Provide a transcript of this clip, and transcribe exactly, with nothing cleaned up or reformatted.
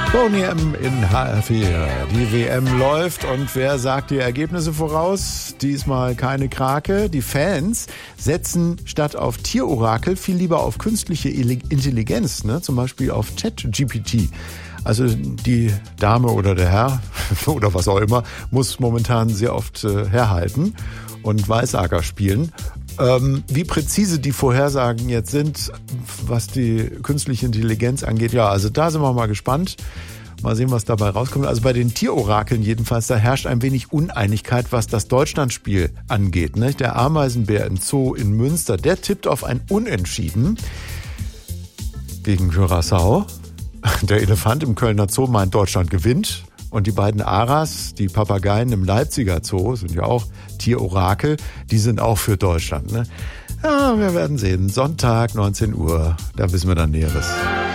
Boney M in H R vier. Die W M läuft und wer sagt die Ergebnisse voraus? Diesmal keine Krake. Die Fans setzen statt auf Tierorakel viel lieber auf künstliche Intelligenz, ne? Zum Beispiel auf ChatGPT. Also die Dame oder der Herr oder was auch immer muss momentan sehr oft äh, herhalten und Weißacker spielen. Ähm, wie präzise die Vorhersagen jetzt sind, was die künstliche Intelligenz angeht, ja, also da sind wir mal gespannt. Mal sehen, was dabei rauskommt. Also bei den Tierorakeln jedenfalls, da herrscht ein wenig Uneinigkeit, was das Deutschlandspiel angeht. Ne? Der Ameisenbär im Zoo in Münster, der tippt auf ein Unentschieden gegen Curaçao. Der Elefant im Kölner Zoo meint, Deutschland gewinnt. Und die beiden Aras, die Papageien im Leipziger Zoo, sind ja auch Tierorakel, die sind auch für Deutschland. Ne? Ja, wir werden sehen. Sonntag, neunzehn Uhr, da wissen wir dann Näheres.